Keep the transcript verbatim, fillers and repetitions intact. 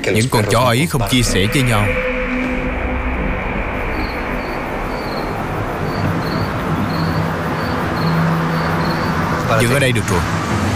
Những con chó ấy không chia sẻ với nhau. Dừng ở đây được rồi.